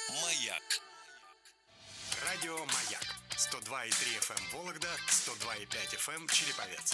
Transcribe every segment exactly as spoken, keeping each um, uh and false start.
Маяк. Радио «Маяк». сто два и три эф эм Вологда, сто два и пять эф эм Череповец.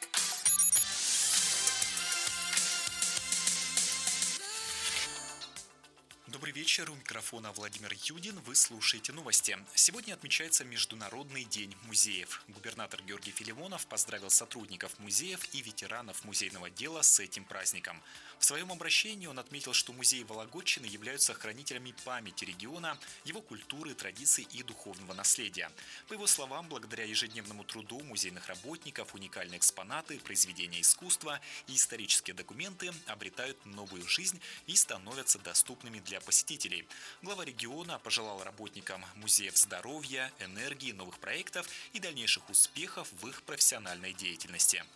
Добрый вечер, у микрофона Владимир Юдин, вы слушаете новости. Сегодня отмечается Международный день музеев. Губернатор Георгий Филимонов поздравил сотрудников музеев и ветеранов музейного дела с этим праздником. В своем обращении он отметил, что музеи Вологодчины являются хранителями памяти региона, его культуры, традиций и духовного наследия. По его словам, благодаря ежедневному труду музейных работников уникальные экспонаты, произведения искусства и исторические документы обретают новую жизнь и становятся доступными для посетителей. Глава региона пожелал работникам музеев здоровья, энергии, новых проектов и дальнейших успехов в их профессиональной деятельности.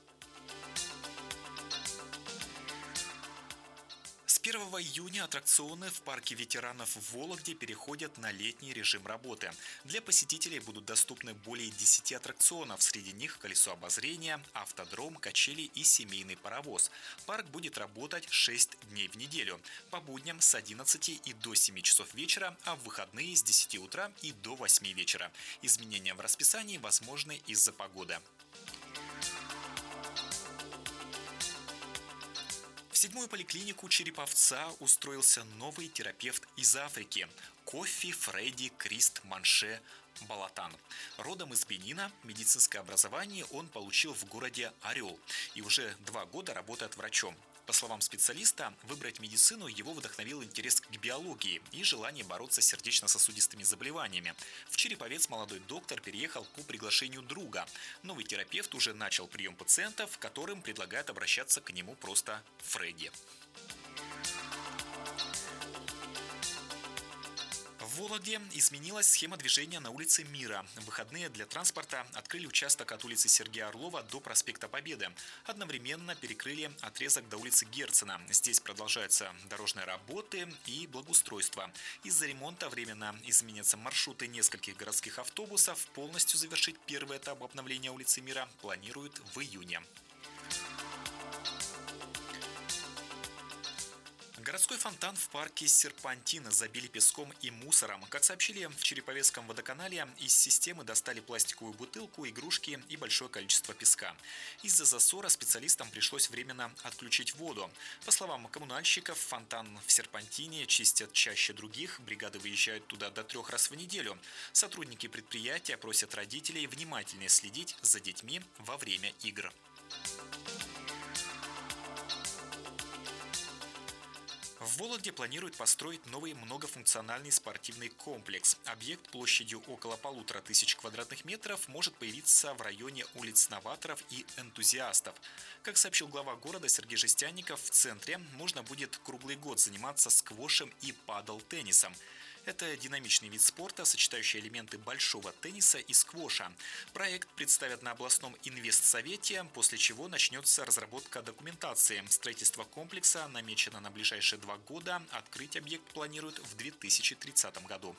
С первого июня аттракционы в парке ветеранов в Вологде переходят на летний режим работы. Для посетителей будут доступны более десяти аттракционов, среди них колесо обозрения, автодром, качели и семейный паровоз. Парк будет работать шесть дней в неделю, по будням с одиннадцати и до семи часов вечера, а в выходные с десяти утра и до восьми вечера. Изменения в расписании возможны из-за погоды. В седьмую поликлинику Череповца устроился новый терапевт из Африки – Коффи Фредди Крист Манше Балатан. Родом из Бенина, медицинское образование он получил в городе Орел и уже два года работает врачом. По словам специалиста, выбрать медицину его вдохновил интерес к биологии и желание бороться с сердечно-сосудистыми заболеваниями. В Череповец молодой доктор переехал по приглашению друга. Новый терапевт уже начал прием пациентов, которым предлагают обращаться к нему просто Фредди. В Вологде изменилась схема движения на улице Мира. В выходные для транспорта открыли участок от улицы Сергея Орлова до проспекта Победы. Одновременно перекрыли отрезок до улицы Герцена. Здесь продолжаются дорожные работы и благоустройство. Из-за ремонта временно изменятся маршруты нескольких городских автобусов. Полностью завершить первый этап обновления улицы Мира планируют в июне. Городской фонтан в парке Серпантина забили песком и мусором. Как сообщили в Череповецком водоканале, из системы достали пластиковую бутылку, игрушки и большое количество песка. Из-за засора специалистам пришлось временно отключить воду. По словам коммунальщиков, фонтан в Серпантине чистят чаще других, бригады выезжают туда до трех раз в неделю. Сотрудники предприятия просят родителей внимательнее следить за детьми во время игр. В Вологде планируют построить новый многофункциональный спортивный комплекс. Объект площадью около полутора тысяч квадратных метров может появиться в районе улиц Новаторов и Энтузиастов. Как сообщил глава города Сергей Жестянников, в центре можно будет круглый год заниматься сквошем и падл-теннисом. Это динамичный вид спорта, сочетающий элементы большого тенниса и сквоша. Проект представят на областном инвестсовете, после чего начнется разработка документации. Строительство комплекса намечено на ближайшие два года. Открыть объект планируют в две тысячи тридцатом году.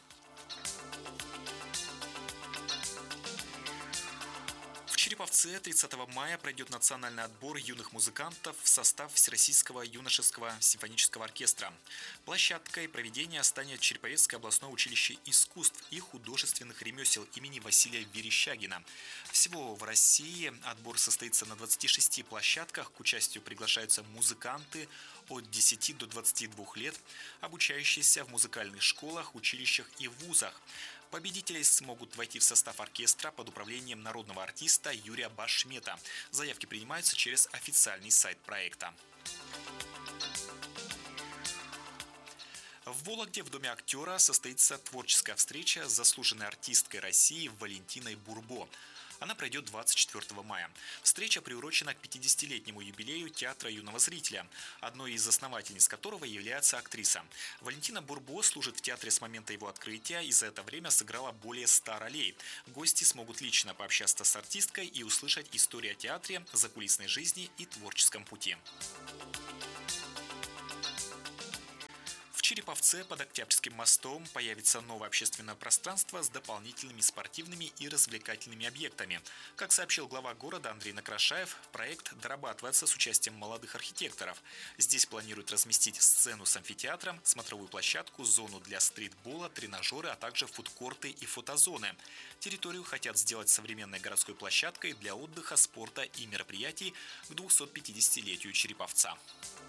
В Череповце тридцатого мая пройдет национальный отбор юных музыкантов в состав Всероссийского юношеского симфонического оркестра. Площадкой проведения станет Череповецкое областное училище искусств и художественных ремесел имени Василия Верещагина. Всего в России отбор состоится на двадцати шести площадках. К участию приглашаются музыканты от десяти до двадцати двух лет, обучающиеся в музыкальных школах, училищах и вузах. Победители смогут войти в состав оркестра под управлением народного артиста Юрия Башмета. Заявки принимаются через официальный сайт проекта. В Вологде в Доме актера состоится творческая встреча с заслуженной артисткой России Валентиной Бурбо. Она пройдет двадцать четвёртого мая. Встреча приурочена к пятидесятилетнему юбилею театра юного зрителя, одной из основательниц которого является актриса. Валентина Бурбо служит в театре с момента его открытия и за это время сыграла более ста ролей. Гости смогут лично пообщаться с артисткой и услышать историю о театре, закулисной жизни и творческом пути. В Череповце под Октябрьским мостом появится новое общественное пространство с дополнительными спортивными и развлекательными объектами. Как сообщил глава города Андрей Накрашаев, проект дорабатывается с участием молодых архитекторов. Здесь планируют разместить сцену с амфитеатром, смотровую площадку, зону для стритбола, тренажеры, а также фудкорты и фотозоны. Территорию хотят сделать современной городской площадкой для отдыха, спорта и мероприятий к двухсотпятидесятилетию Череповца.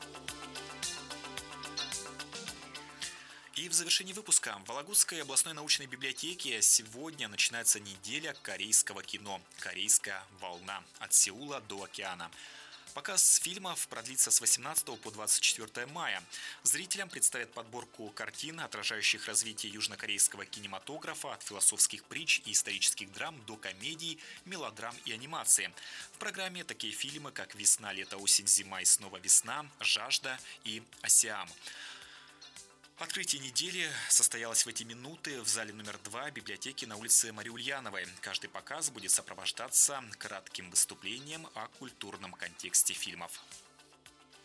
И в завершении выпуска в Вологодской областной научной библиотеке сегодня начинается неделя корейского кино «Корейская волна. От Сеула до океана». Показ фильмов продлится с восемнадцатого по двадцать четвёртое мая. Зрителям представят подборку картин, отражающих развитие южнокорейского кинематографа от философских притч и исторических драм до комедий, мелодрам и анимации. В программе такие фильмы, как «Весна, лето, осень, зима и снова весна», «Жажда» и «Осиам». Открытие недели состоялось в эти минуты в зале номер два библиотеки на улице Марии Ульяновой. Каждый показ будет сопровождаться кратким выступлением о культурном контексте фильмов.